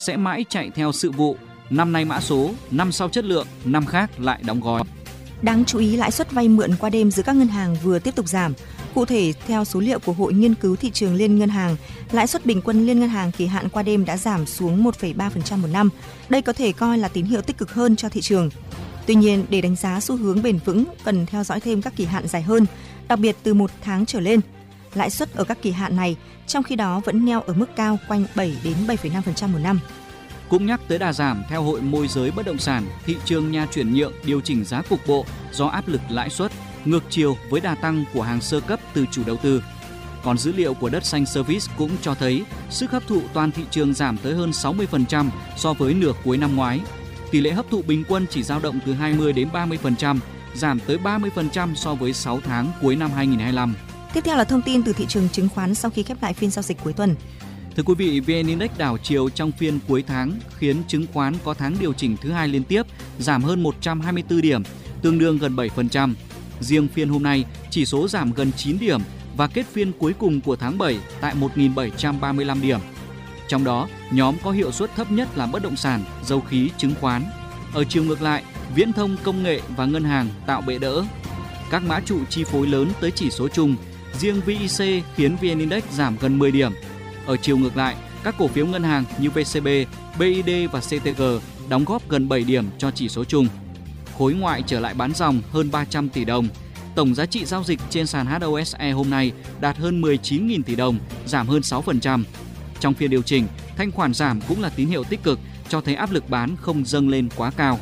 sẽ mãi chạy theo sự vụ, năm nay mã số, năm sau chất lượng, năm khác lại đóng gói. Đáng chú ý, lãi suất vay mượn qua đêm giữa các ngân hàng vừa tiếp tục giảm. Cụ thể, theo số liệu của Hội Nghiên cứu Thị trường Liên ngân hàng, lãi suất bình quân liên ngân hàng kỳ hạn qua đêm đã giảm xuống 1,3% một năm. Đây có thể coi là tín hiệu tích cực hơn cho thị trường. Tuy nhiên, để đánh giá xu hướng bền vững, cần theo dõi thêm các kỳ hạn dài hơn, đặc biệt từ 1 tháng trở lên. Lãi suất ở các kỳ hạn này, trong khi đó vẫn neo ở mức cao quanh 7 đến 7,5% một năm. Cũng nhắc tới đà giảm, theo Hội Môi giới Bất động sản, thị trường nhà chuyển nhượng điều chỉnh giá cục bộ do áp lực lãi suất, ngược chiều với đà tăng của hàng sơ cấp từ chủ đầu tư. Còn dữ liệu của Đất Xanh Service cũng cho thấy sức hấp thụ toàn thị trường giảm tới hơn 60% so với nửa cuối năm ngoái. Tỷ lệ hấp thụ bình quân chỉ dao động từ 20 đến 30%, giảm tới 30% so với 6 tháng cuối năm 2025. Tiếp theo là thông tin từ thị trường chứng khoán sau khi khép lại phiên giao dịch cuối tuần. Thưa quý vị, VN Index đảo chiều trong phiên cuối tháng khiến chứng khoán có tháng điều chỉnh thứ hai liên tiếp, giảm hơn 124 điểm, tương đương gần 7%. Riêng phiên hôm nay, chỉ số giảm gần 9 điểm và kết phiên cuối cùng của tháng 7 tại 1.735 điểm. Trong đó, nhóm có hiệu suất thấp nhất là bất động sản, dầu khí, chứng khoán. Ở chiều ngược lại, viễn thông, công nghệ và ngân hàng tạo bệ đỡ. Các mã trụ chi phối lớn tới chỉ số chung, riêng VIC khiến VN Index giảm gần 10 điểm. Ở chiều ngược lại, các cổ phiếu ngân hàng như VCB, BID và CTG đóng góp gần 7 điểm cho chỉ số chung. Khối ngoại trở lại bán dòng hơn 300 tỷ đồng. Tổng giá trị giao dịch trên sàn HOSE hôm nay đạt hơn 19.000 tỷ đồng, giảm hơn 6%. Trong phiên điều chỉnh, thanh khoản giảm cũng là tín hiệu tích cực, cho thấy áp lực bán không dâng lên quá cao.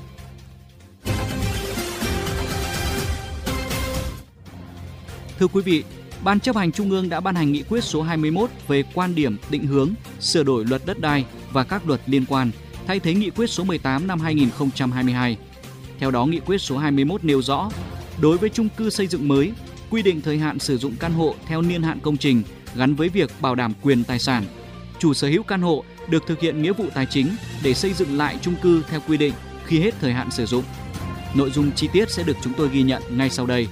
Thưa quý vị, Ban chấp hành Trung ương đã ban hành nghị quyết số 21 về quan điểm định hướng sửa đổi luật đất đai và các luật liên quan, thay thế nghị quyết số 18 năm 2022. Theo đó, nghị quyết số 21 nêu rõ, đối với chung cư xây dựng mới, quy định thời hạn sử dụng căn hộ theo niên hạn công trình gắn với việc bảo đảm quyền tài sản. Chủ sở hữu căn hộ được thực hiện nghĩa vụ tài chính để xây dựng lại chung cư theo quy định khi hết thời hạn sử dụng. Nội dung chi tiết sẽ được chúng tôi ghi nhận ngay sau đây.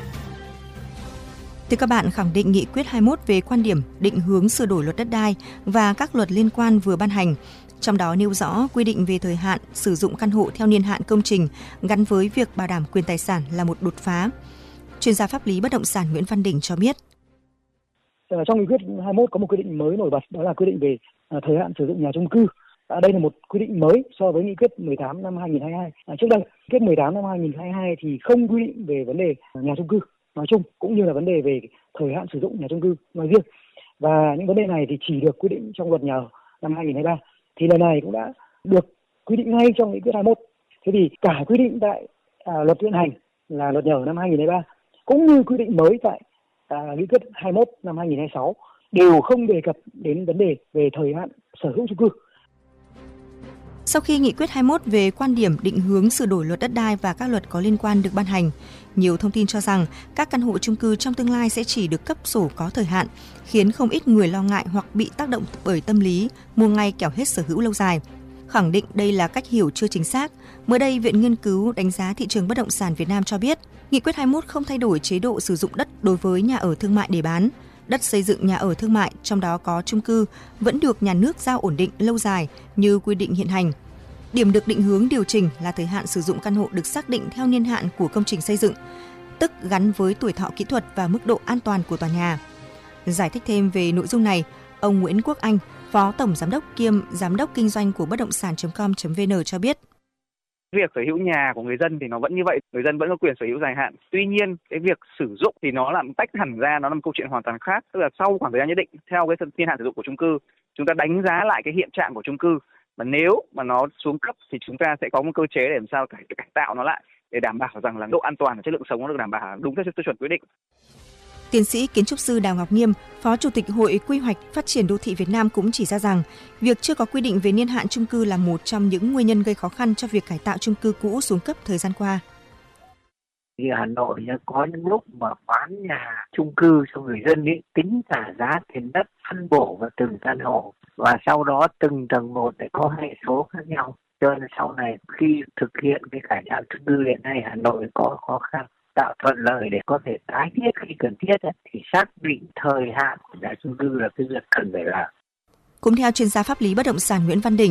Thưa các bạn, khẳng định nghị quyết 21 về quan điểm định hướng sửa đổi luật đất đai và các luật liên quan vừa ban hành, trong đó nêu rõ quy định về thời hạn sử dụng căn hộ theo niên hạn công trình gắn với việc bảo đảm quyền tài sản là một đột phá. Chuyên gia pháp lý bất động sản Nguyễn Văn Đỉnh cho biết. Trong nghị quyết 21 có một quy định mới nổi bật, đó là quy định về thời hạn sử dụng nhà chung cư. Đây là một quy định mới so với nghị quyết 18 năm 2022. Trước đây, nghị quyết 18 năm 2022 thì không quy định về vấn đề nhà chung cư nói chung, cũng như là vấn đề về thời hạn sử dụng nhà chung cư nói riêng. Và những vấn đề này thì chỉ được quy định trong luật nhà ở năm 2023. Thì lần này cũng đã được quy định ngay trong nghị quyết 21. Thế thì cả quy định tại luật hiện hành là luật nhà ở năm 2023 cũng như quy định mới tại nghị quyết 21 năm 2026 đều không đề cập đến vấn đề về thời hạn sở hữu chung cư. Sau khi nghị quyết 21 về quan điểm định hướng sửa đổi luật đất đai và các luật có liên quan được ban hành, nhiều thông tin cho rằng các căn hộ chung cư trong tương lai sẽ chỉ được cấp sổ có thời hạn, khiến không ít người lo ngại hoặc bị tác động bởi tâm lý mua ngay kẻo hết sở hữu lâu dài. Khẳng định đây là cách hiểu chưa chính xác, mới đây Viện Nghiên cứu Đánh giá Thị trường Bất động sản Việt Nam cho biết, nghị quyết 21 không thay đổi chế độ sử dụng đất đối với nhà ở thương mại để bán. Đất xây dựng nhà ở thương mại, trong đó có chung cư, vẫn được nhà nước giao ổn định lâu dài như quy định hiện hành. Điểm được định hướng điều chỉnh là thời hạn sử dụng căn hộ được xác định theo niên hạn của công trình xây dựng, tức gắn với tuổi thọ kỹ thuật và mức độ an toàn của tòa nhà. Giải thích thêm về nội dung này, ông Nguyễn Quốc Anh, Phó Tổng Giám đốc kiêm Giám đốc Kinh doanh của bất động sản.com.vn cho biết. Việc sở hữu nhà của người dân thì nó vẫn như vậy, người dân vẫn có quyền sở hữu dài hạn. Tuy nhiên, cái việc sử dụng thì nó làm tách hẳn ra, nó là một câu chuyện hoàn toàn khác. Tức là sau khoảng thời gian nhất định, theo cái niên hạn sử dụng của chung cư, chúng ta đánh giá lại cái hiện trạng của chung cư. Và nếu mà nó xuống cấp thì chúng ta sẽ có một cơ chế để làm sao cải tạo nó lại để đảm bảo rằng là độ an toàn và chất lượng sống nó được đảm bảo đúng theo tiêu chuẩn quy định. Tiến sĩ kiến trúc sư Đào Ngọc Nghiêm, Phó Chủ tịch Hội Quy hoạch Phát triển Đô thị Việt Nam cũng chỉ ra rằng việc chưa có quy định về niên hạn chung cư là một trong những nguyên nhân gây khó khăn cho việc cải tạo chung cư cũ xuống cấp thời gian qua. Thì Hà Nội có những lúc mà bán nhà chung cư cho người dân ấy, tính cả giá tiền đất phân bổ vào từng căn hộ và sau đó từng tầng một để có hệ số khác nhau. Cho nên sau này khi thực hiện cái cải tạo chung cư hiện nay Hà Nội có khó khăn, tạo thuận lợi để có thể tái thiết khi cần thiết thì xác định thời hạn của nhà chung cư là cái việc cần phải làm. Cũng theo chuyên gia pháp lý bất động sản Nguyễn Văn Đỉnh,